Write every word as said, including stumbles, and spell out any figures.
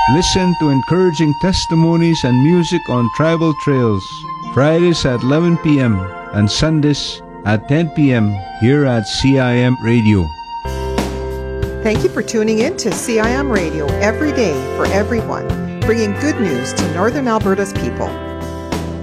Listen to encouraging testimonies and music on tribal trails. Fridays at eleven p.m. and Sundays at ten p.m. here at C I M Radio. Thank you for tuning in to C I M Radio every day for everyone, bringing good news to Northern Alberta's people.